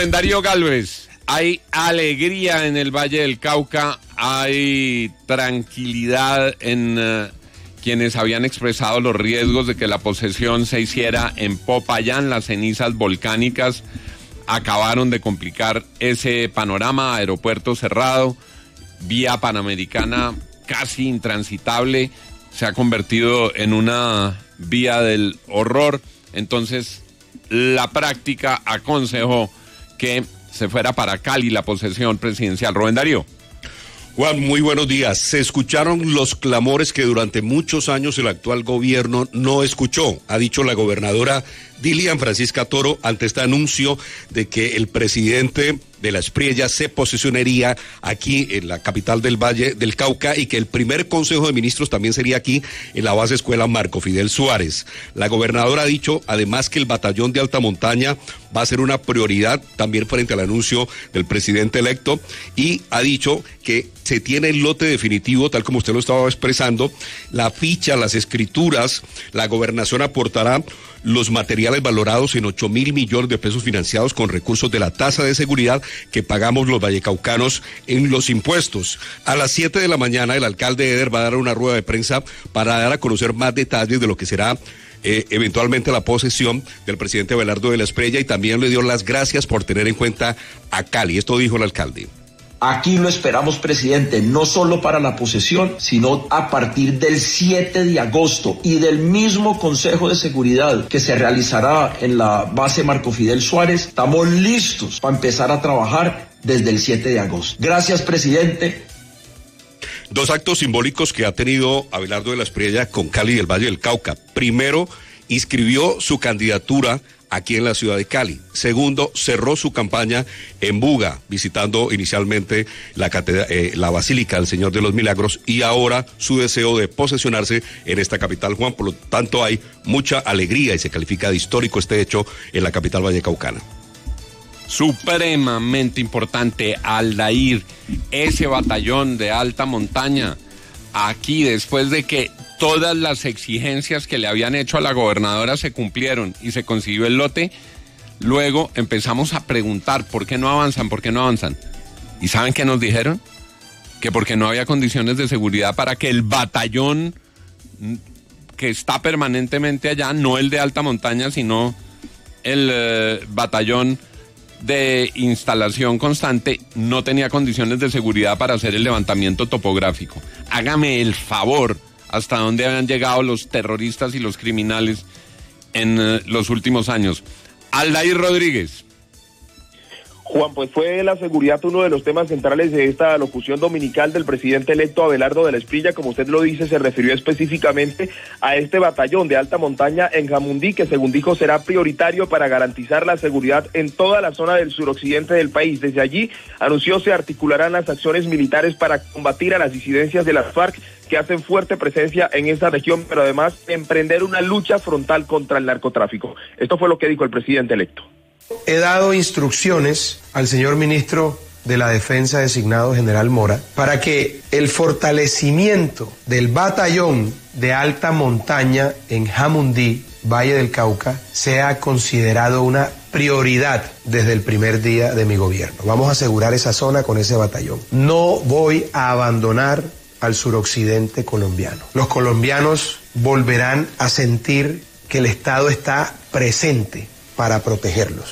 Rubén Darío Gálvez, hay alegría en el Valle del Cauca, hay tranquilidad en quienes habían expresado los riesgos de que la posesión se hiciera en Popayán. Las cenizas volcánicas acabaron de complicar ese panorama, aeropuerto cerrado, vía panamericana casi intransitable, se ha convertido en una vía del horror. Entonces la práctica aconsejó que se fuera para Cali la posesión presidencial. Rubén Darío. Juan, muy buenos días. Se escucharon los clamores que durante muchos años el actual gobierno no escuchó, ha dicho la gobernadora Dilian Francisca Toro ante este anuncio de que el presidente de la Espriella se posicionaría aquí en la capital del Valle del Cauca y que el primer Consejo de Ministros también sería aquí en la base escuela Marco Fidel Suárez. La gobernadora ha dicho además que el batallón de alta montaña va a ser una prioridad también frente al anuncio del presidente electo y ha dicho que se tiene el lote definitivo, tal como usted lo estaba expresando, la ficha, las escrituras, la gobernación aportará los materiales valorados en 8.000 millones de pesos financiados con recursos de la tasa de seguridad que pagamos los vallecaucanos en los impuestos. A las 7 de la mañana el alcalde Eder va a dar una rueda de prensa para dar a conocer más detalles de lo que será eventualmente la posesión del presidente Abelardo de la Espriella y también le dio las gracias por tener en cuenta a Cali. Esto dijo el alcalde. Aquí lo esperamos, presidente, no solo para la posesión, sino a partir del 7 de agosto y del mismo Consejo de Seguridad que se realizará en la base Marco Fidel Suárez. Estamos listos para empezar a trabajar desde el 7 de agosto. Gracias, presidente. Dos actos simbólicos que ha tenido Abelardo de la Espriella con Cali y el Valle del Cauca. Primero, inscribió su candidatura aquí en la ciudad de Cali. Segundo, cerró su campaña en Buga, visitando inicialmente la Basílica del Señor de los Milagros y ahora su deseo de posesionarse en esta capital, Juan. Por lo tanto, hay mucha alegría y se califica de histórico este hecho en la capital vallecaucana. Supremamente importante, Aldair, ese batallón de alta montaña, aquí después de que todas las exigencias que le habían hecho a la gobernadora se cumplieron y se consiguió el lote, luego empezamos a preguntar ¿por qué no avanzan? ¿Por qué no avanzan? ¿Y saben qué nos dijeron? Que porque no había condiciones de seguridad para que el batallón que está permanentemente allá, no el de alta montaña, sino el batallón de instalación constante, no tenía condiciones de seguridad para hacer el levantamiento topográfico. Hágame el favor, hasta dónde habían llegado los terroristas y los criminales en los últimos años. Aldair Rodríguez. Juan, pues fue la seguridad uno de los temas centrales de esta locución dominical del presidente electo Abelardo de la Espriella. Como usted lo dice, se refirió específicamente a este batallón de alta montaña en Jamundí, que según dijo será prioritario para garantizar la seguridad en toda la zona del suroccidente del país. Desde allí anunció se articularán las acciones militares para combatir a las disidencias de las FARC que hacen fuerte presencia en esta región, pero además emprender una lucha frontal contra el narcotráfico. Esto fue lo que dijo el presidente electo. He dado instrucciones al señor ministro de la Defensa designado general Mora para que el fortalecimiento del batallón de alta montaña en Jamundí, Valle del Cauca, sea considerado una prioridad desde el primer día de mi gobierno. Vamos a asegurar esa zona con ese batallón. No voy a abandonar al suroccidente colombiano. Los colombianos volverán a sentir que el Estado está presente para protegerlos.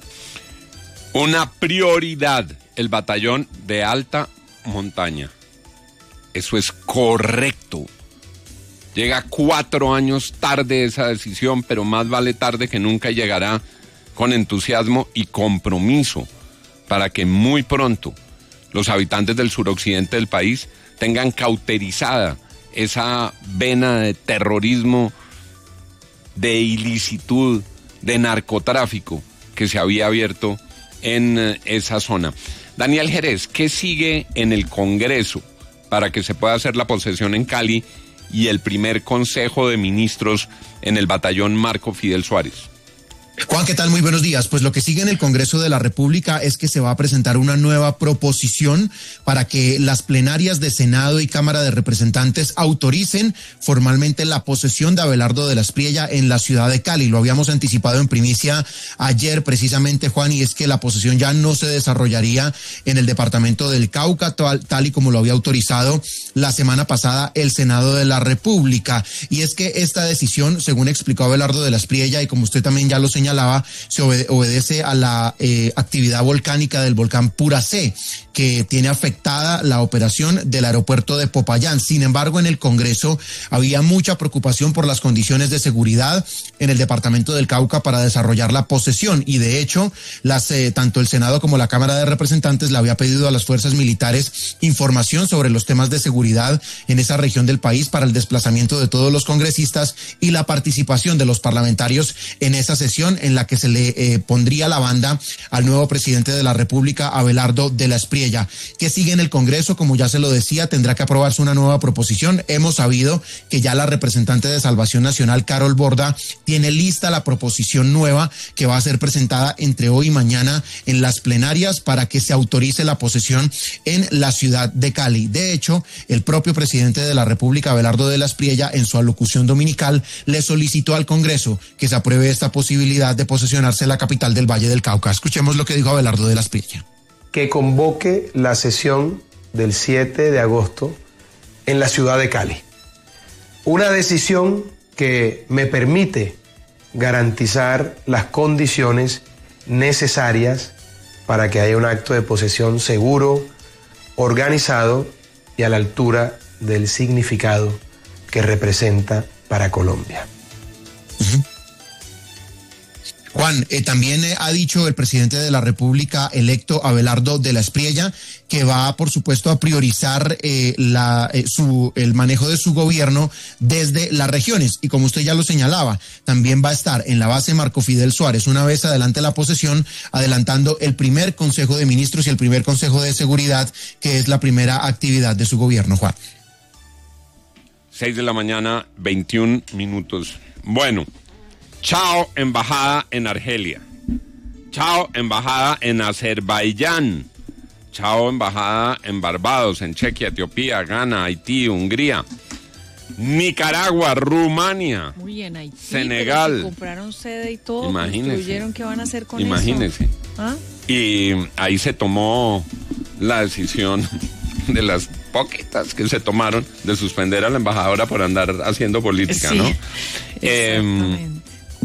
Una prioridad, el batallón de alta montaña. Eso es correcto. Llega 4 años tarde esa decisión, pero más vale tarde que nunca. Llegará con entusiasmo y compromiso para que muy pronto los habitantes del suroccidente del país tengan cauterizada esa vena de terrorismo, de ilicitud, de narcotráfico que se había abierto en esa zona. Daniel Jerez, ¿qué sigue en el Congreso para que se pueda hacer la posesión en Cali y el primer Consejo de Ministros en el batallón Marco Fidel Suárez? Juan, ¿qué tal? Muy buenos días. Pues lo que sigue en el Congreso de la República es que se va a presentar una nueva proposición para que las plenarias de Senado y Cámara de Representantes autoricen formalmente la posesión de Abelardo de la Espriella en la ciudad de Cali. Lo habíamos anticipado en primicia ayer precisamente, Juan, y es que la posesión ya no se desarrollaría en el departamento del Cauca, tal y como lo había autorizado la semana pasada el Senado de la República. Y es que esta decisión, según explicó Abelardo de la Espriella, y como usted también ya lo señalaba, se obedece a la actividad volcánica del volcán Puracé, que tiene afectada la operación del aeropuerto de Popayán. Sin embargo, en el Congreso había mucha preocupación por las condiciones de seguridad en el departamento del Cauca para desarrollar la posesión, y de hecho tanto el Senado como la Cámara de Representantes le había pedido a las fuerzas militares información sobre los temas de seguridad en esa región del país para el desplazamiento de todos los congresistas y la participación de los parlamentarios en esa sesión en la que se le pondría la banda al nuevo presidente de la República, Abelardo de la Espriella. Que sigue en el Congreso, como ya se lo decía, tendrá que aprobarse una nueva proposición. Hemos sabido que ya la representante de Salvación Nacional, Carol Borda, tiene lista la proposición nueva que va a ser presentada entre hoy y mañana en las plenarias para que se autorice la posesión en la ciudad de Cali. De hecho, el propio presidente de la República, Abelardo de la Espriella, en su alocución dominical, le solicitó al Congreso que se apruebe esta posibilidad de posesionarse la capital del Valle del Cauca. Escuchemos lo que dijo Abelardo de la Espriella. Que convoque la sesión del 7 de agosto en la ciudad de Cali. Una decisión que me permite garantizar las condiciones necesarias para que haya un acto de posesión seguro, organizado y a la altura del significado que representa para Colombia. Juan, también ha dicho el presidente de la República electo, Abelardo de la Espriella, que va, por supuesto, a priorizar el manejo de su gobierno desde las regiones. Y como usted ya lo señalaba, también va a estar en la base Marco Fidel Suárez, una vez adelante la posesión, adelantando el primer Consejo de Ministros y el primer Consejo de Seguridad, que es la primera actividad de su gobierno, Juan. 6:21 a.m. Bueno. Chao, embajada en Argelia. Chao, embajada en Azerbaiyán. Chao, embajada en Barbados, en Chequia, Etiopía, Ghana, Haití, Hungría, Nicaragua, Rumania. Muy bien, Haití, Senegal. Si compraron sede y todo. Imagínese. ¿Construyeron qué van a hacer con Imagínese. eso? ¿Ah? Y ahí se tomó la decisión de las poquitas que se tomaron de suspender a la embajadora por andar haciendo política, sí, ¿no? Exactamente.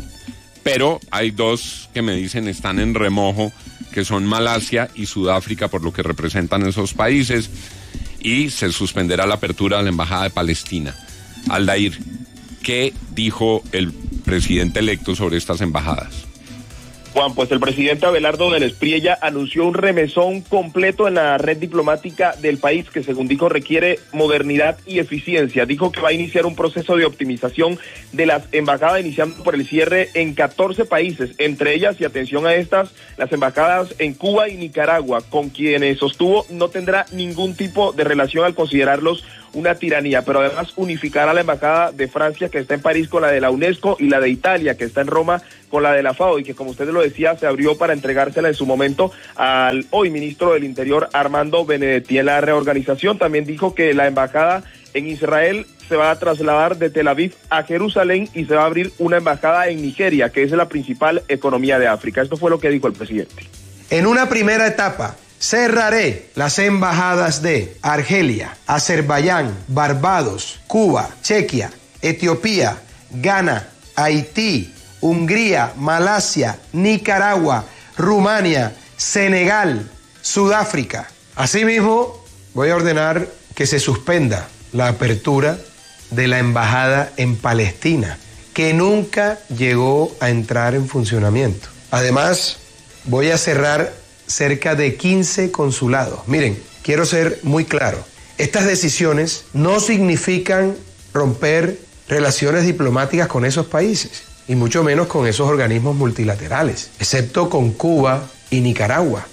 Pero hay dos que me dicen están en remojo, que son Malasia y Sudáfrica, por lo que representan esos países, y se suspenderá la apertura de la Embajada de Palestina. Aldair, ¿qué dijo el presidente electo sobre estas embajadas? Juan, pues el presidente Abelardo de la Espriella anunció un remesón completo en la red diplomática del país que, según dijo, requiere modernidad y eficiencia. Dijo que va a iniciar un proceso de optimización de las embajadas, iniciando por el cierre en 14 países, entre ellas, y atención a estas, las embajadas en Cuba y Nicaragua, con quienes sostuvo no tendrá ningún tipo de relación al considerarlos una tiranía, pero además unificará la embajada de Francia, que está en París, con la de la UNESCO, y la de Italia, que está en Roma, con la de la FAO, y que, como usted lo decía, se abrió para entregársela en su momento al hoy ministro del Interior, Armando Benedetti. En la reorganización también dijo que la embajada en Israel se va a trasladar de Tel Aviv a Jerusalén y se va a abrir una embajada en Nigeria, que es la principal economía de África. Esto fue lo que dijo el presidente. En una primera etapa, cerraré las embajadas de Argelia, Azerbaiyán, Barbados, Cuba, Chequia, Etiopía, Ghana, Haití, Hungría, Malasia, Nicaragua, Rumania, Senegal, Sudáfrica. Asimismo, voy a ordenar que se suspenda la apertura de la embajada en Palestina, que nunca llegó a entrar en funcionamiento. Además, voy a cerrar cerca de 15 consulados. Miren, quiero ser muy claro. Estas decisiones no significan romper relaciones diplomáticas con esos países, y mucho menos con esos organismos multilaterales, excepto con Cuba y Nicaragua.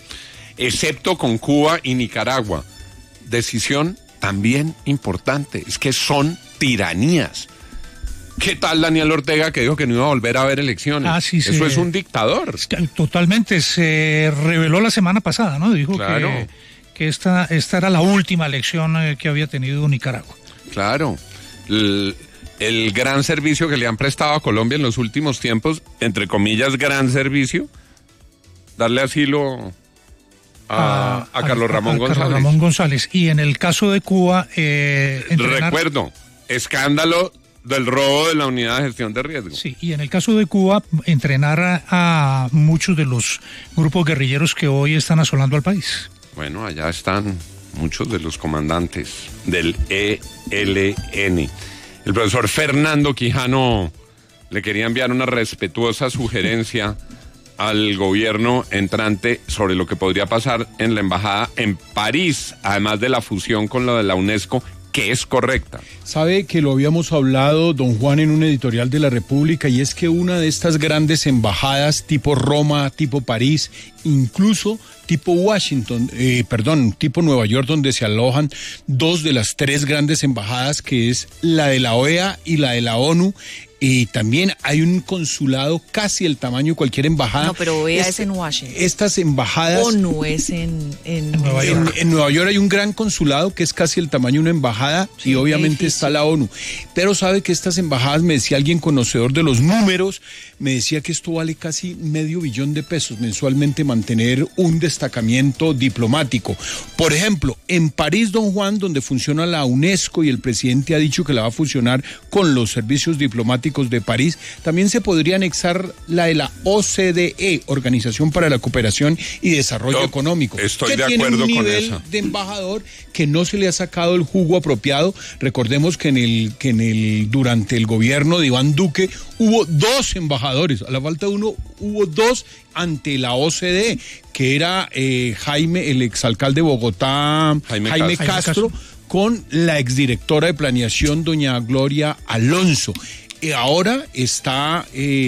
Excepto con Cuba y Nicaragua. Decisión también importante, es que son tiranías. ¿Qué tal Daniel Ortega, que dijo que no iba a volver a haber elecciones? Sí, Eso es un dictador. Totalmente, se reveló la semana pasada, ¿no? Dijo claro. que esta era la última elección que había tenido Nicaragua. Claro. El gran servicio que le han prestado a Colombia en los últimos tiempos, entre comillas, gran servicio, darle asilo a Carlos Ramón González. Carlos Ramón González. Y en el caso de Cuba... Recuerdo, escándalo del robo de la unidad de gestión de riesgo. Sí, y en el caso de Cuba, entrenar a muchos de los grupos guerrilleros que hoy están asolando al país. Bueno, allá están muchos de los comandantes del ELN. El profesor Fernando Quijano le quería enviar una respetuosa sugerencia al gobierno entrante sobre lo que podría pasar en la embajada en París, además de la fusión con lo de la UNESCO, que es correcta. Sabe que lo habíamos hablado, don Juan, en un editorial de La República, y es que una de estas grandes embajadas tipo Roma, tipo París, incluso tipo tipo Nueva York, donde se alojan dos de las tres grandes embajadas, que es la de la OEA y la de la ONU, y también hay un consulado casi el tamaño de cualquier embajada. No, pero OEA es en Washington. Estas embajadas... ONU es en Nueva York. En Nueva York hay un gran consulado que es casi el tamaño de una embajada, sí, y obviamente está la ONU. Pero sabe que estas embajadas, me decía alguien conocedor de los números, me decía que esto vale casi $500 millones mensualmente mantener un destacamiento diplomático. Por ejemplo, en París, don Juan, donde funciona la UNESCO y el presidente ha dicho que la va a fusionar con los servicios diplomáticos de París, también se podría anexar la de la OCDE, Organización para la Cooperación y Desarrollo Económico. Estoy de tiene acuerdo un con nivel eso. De embajador que no se le ha sacado el jugo apropiado. Recordemos que durante el gobierno de Iván Duque hubo 2 embajadores, a la falta de uno hubo 2 ante la OCDE, que era Jaime, el exalcalde de Bogotá, Jaime Castro, con la exdirectora de planeación, doña Gloria Alonso. Ahora está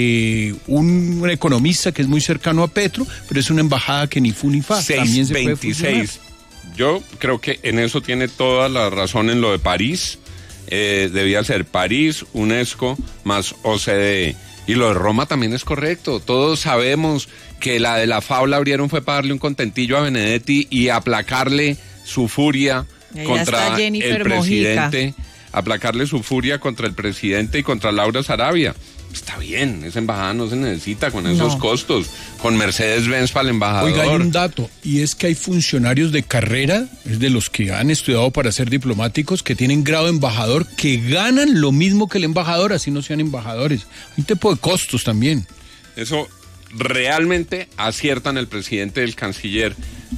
un economista que es muy cercano a Petro, pero es una embajada que ni fu ni fa. 626. Yo creo que en eso tiene toda la razón en lo de París. Debía ser París, UNESCO, más OCDE. Y lo de Roma también es correcto. Todos sabemos que la de la FAO la abrieron fue para darle un contentillo a Benedetti y aplacarle su furia contra el presidente. Aplacarle su furia contra el presidente y contra Laura Sarabia. Está bien, esa embajada no se necesita con esos costos, con Mercedes-Benz para el embajador. Oiga, hay un dato, y es que hay funcionarios de carrera, es de los que han estudiado para ser diplomáticos, que tienen grado de embajador, que ganan lo mismo que el embajador, así no sean embajadores. Hay un tipo de costos también. Eso realmente aciertan el presidente y el canciller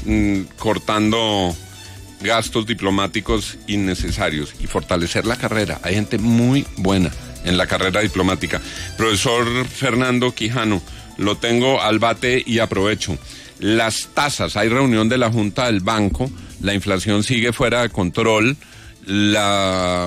cortando gastos diplomáticos innecesarios y fortalecer la carrera. Hay gente muy buena en la carrera diplomática. Profesor Fernando Quijano, lo tengo al bate y aprovecho. Las tasas, hay reunión de la Junta del Banco, la inflación sigue fuera de control, la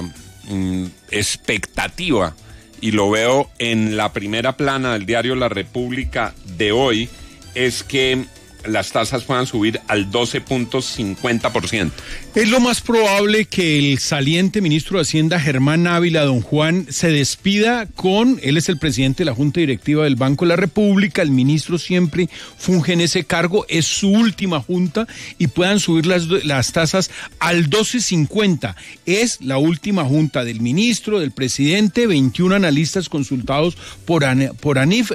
expectativa, y lo veo en la primera plana del diario La República de hoy, es que las tasas puedan subir al 12.50%. Es lo más probable que el saliente ministro de Hacienda, Germán Ávila, don Juan, se despida él es el presidente de la Junta Directiva del Banco de la República, el ministro siempre funge en ese cargo, es su última junta, y puedan subir las tasas al 12.50. Es la última junta del ministro, del presidente, 21 analistas consultados por ANIF,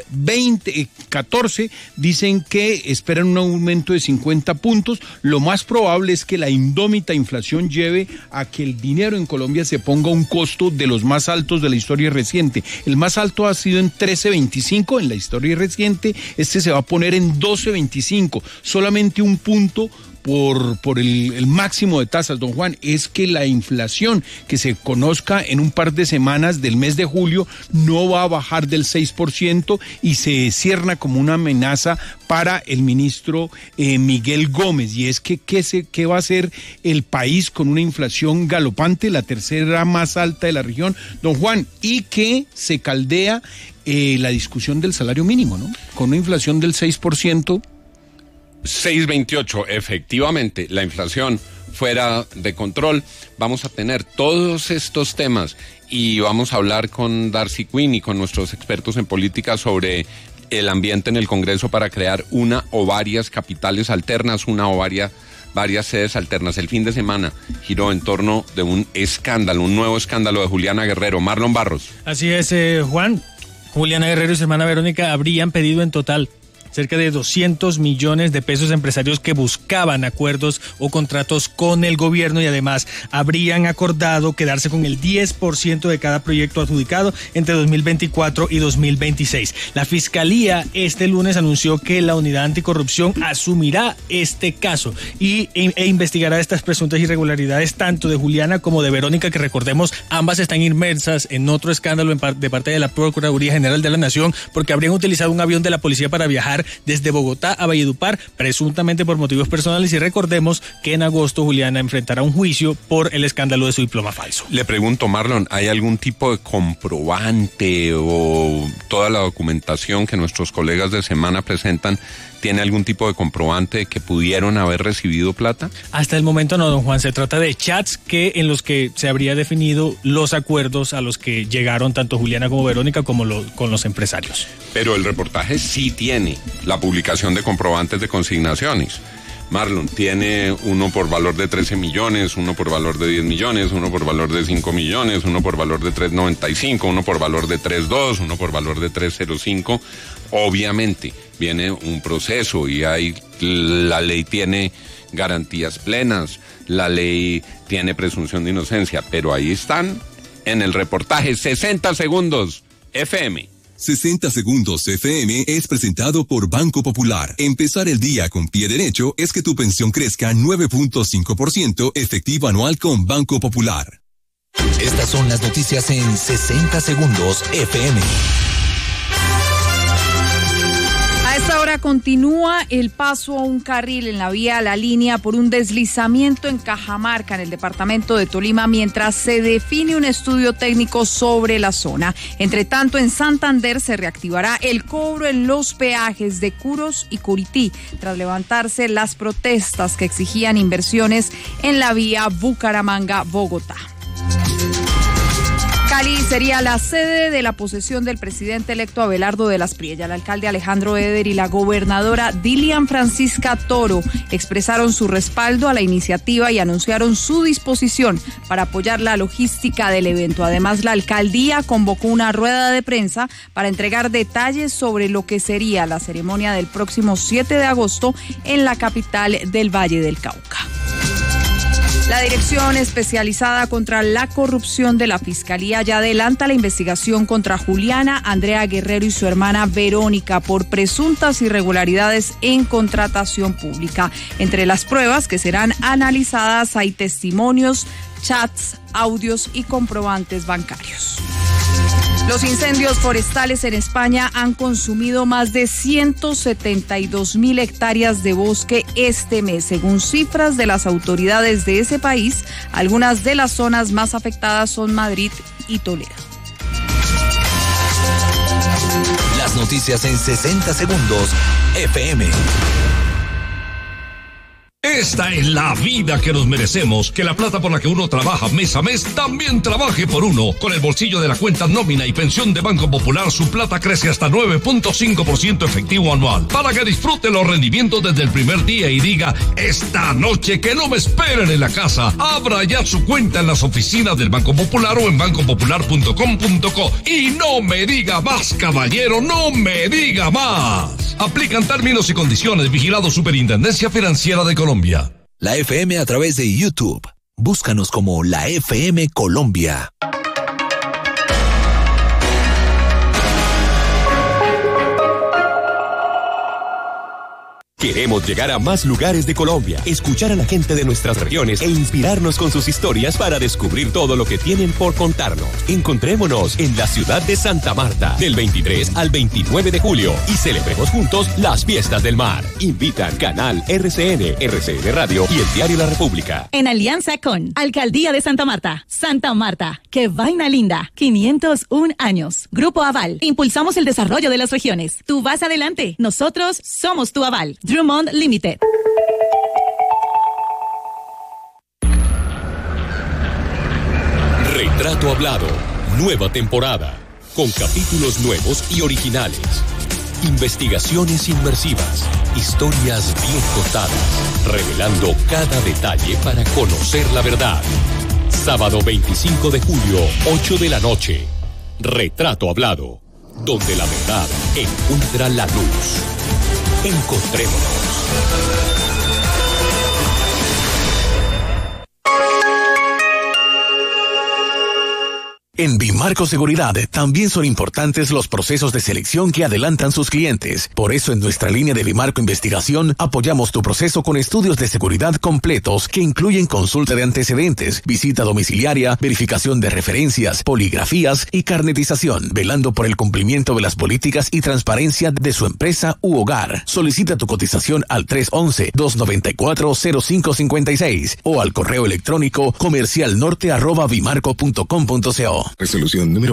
14 dicen que esperan un aumento de 50 puntos. Lo más probable es que la indómita inflación lleve a que el dinero en Colombia se ponga a un costo de los más altos de la historia reciente. El más alto ha sido en 13.25 en la historia reciente, este se va a poner en 12.25, solamente un punto por el máximo de tasas, don Juan. Es que la inflación que se conozca en un par de semanas del mes de julio no va a bajar del 6% y se cierna como una amenaza para el ministro Miguel Gómez, y es que ¿qué va a hacer el país con una inflación galopante, la tercera más alta de la región, don Juan, y que se caldea la discusión del salario mínimo, ¿no? Con una inflación del 6%. 6.28, efectivamente, la inflación fuera de control. Vamos a tener todos estos temas y vamos a hablar con Darcy Quinn y con nuestros expertos en política sobre el ambiente en el Congreso para crear una o varias capitales alternas, varias sedes alternas. El fin de semana giró en torno de un nuevo escándalo de Juliana Guerrero. Marlon Barros. Así es, Juan. Juliana Guerrero y su hermana Verónica habrían pedido en total cerca de 200 millones de pesos a empresarios que buscaban acuerdos o contratos con el gobierno y además habrían acordado quedarse con el 10% de cada proyecto adjudicado entre 2024 y 2026. La Fiscalía este lunes anunció que la Unidad Anticorrupción asumirá este caso e investigará estas presuntas irregularidades tanto de Juliana como de Verónica, que recordemos ambas están inmersas en otro escándalo de parte de la Procuraduría General de la Nación porque habrían utilizado un avión de la policía para viajar desde Bogotá a Valledupar, presuntamente por motivos personales, y recordemos que en agosto Juliana enfrentará un juicio por el escándalo de su diploma falso. Le pregunto, Marlon, ¿hay algún tipo de comprobante o toda la documentación que nuestros colegas de Semana presentan tiene algún tipo de comprobante de que pudieron haber recibido plata? Hasta el momento no, don Juan. Se trata de chats en los que se habría definido los acuerdos a los que llegaron tanto Juliana como Verónica con los empresarios. Pero el reportaje sí tiene la publicación de comprobantes de consignaciones. Marlon tiene uno por valor de 13 millones, uno por valor de 10 millones, uno por valor de 5 millones, uno por valor de 3.95, uno por valor de 3.2, uno por valor de 3.05. Obviamente viene un proceso y la ley tiene garantías plenas, la ley tiene presunción de inocencia, pero ahí están en el reportaje. 60 segundos, FM. 60 segundos FM es presentado por Banco Popular. Empezar el día con pie derecho es que tu pensión crezca 9.5% efectivo anual con Banco Popular. Estas son las noticias en 60 segundos FM. A esta hora continúa el paso a un carril en la vía La Línea por un deslizamiento en Cajamarca, en el departamento de Tolima, mientras se define un estudio técnico sobre la zona. Entre tanto, en Santander se reactivará el cobro en los peajes de Curos y Curití, tras levantarse las protestas que exigían inversiones en la vía Bucaramanga-Bogotá. Cali sería la sede de la posesión del presidente electo Abelardo de las Priella. El alcalde Alejandro Eder y la gobernadora Dilian Francisca Toro expresaron su respaldo a la iniciativa y anunciaron su disposición para apoyar la logística del evento. Además, la alcaldía convocó una rueda de prensa para entregar detalles sobre lo que sería la ceremonia del próximo 7 de agosto en la capital del Valle del Cauca. La Dirección Especializada contra la Corrupción de la Fiscalía ya adelanta la investigación contra Juliana Andrea Guerrero y su hermana Verónica por presuntas irregularidades en contratación pública. Entre las pruebas que serán analizadas hay testimonios, chats, audios y comprobantes bancarios. Los incendios forestales en España han consumido más de 172.000 hectáreas de bosque este mes. Según cifras de las autoridades de ese país, algunas de las zonas más afectadas son Madrid y Toledo. Las noticias en 60 segundos, FM. Esta es la vida que nos merecemos, que la plata por la que uno trabaja mes a mes también trabaje por uno. Con el bolsillo de la cuenta nómina y pensión de Banco Popular, su plata crece hasta 9.5% efectivo anual, para que disfrute los rendimientos desde el primer día y diga, esta noche que no me esperen en la casa. Abra ya su cuenta en las oficinas del Banco Popular o en bancopopular.com.co. Y no me diga más, caballero, no me diga más. Aplican términos y condiciones. Vigilado Superintendencia Financiera de Colombia. La FM a través de YouTube. Búscanos como La FM Colombia. Queremos llegar a más lugares de Colombia, escuchar a la gente de nuestras regiones e inspirarnos con sus historias para descubrir todo lo que tienen por contarnos. Encontrémonos en la ciudad de Santa Marta del 23 al 29 de julio y celebremos juntos las fiestas del mar. Invitan Canal RCN, RCN Radio y el diario La República. En alianza con Alcaldía de Santa Marta. Santa Marta, qué vaina linda. 501 años. Grupo Aval. Impulsamos el desarrollo de las regiones. Tú vas adelante. Nosotros somos tu aval. Drummond Limited. Retrato Hablado, nueva temporada, con capítulos nuevos y originales. Investigaciones inmersivas, historias bien contadas, revelando cada detalle para conocer la verdad. Sábado 25 de julio, 8 de la noche. Retrato Hablado, donde la verdad encuentra la luz. Encontrémonos. En Bimarco Seguridad también son importantes los procesos de selección que adelantan sus clientes. Por eso en nuestra línea de Bimarco Investigación apoyamos tu proceso con estudios de seguridad completos que incluyen consulta de antecedentes, visita domiciliaria, verificación de referencias, poligrafías y carnetización, velando por el cumplimiento de las políticas y transparencia de su empresa u hogar. Solicita tu cotización al 311-294-0556 o al correo electrónico comercialnorte@bimarco.com.co. Resolución número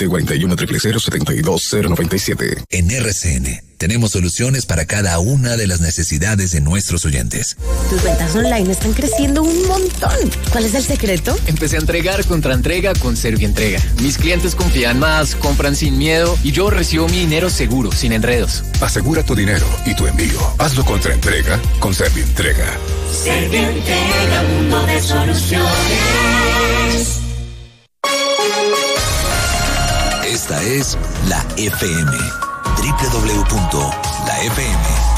2020-41-000-72097. En RCN tenemos soluciones para cada una de las necesidades de nuestros oyentes. Tus ventas online están creciendo un montón. ¿Cuál es el secreto? Empecé a entregar contra entrega con Servientrega. Mis clientes confían más, compran sin miedo y yo recibo mi dinero seguro, sin enredos. Asegura tu dinero y tu envío. Hazlo contra entrega con Servientrega. Servientrega, mundo de soluciones. Esta es la FM. www.lafm.com.co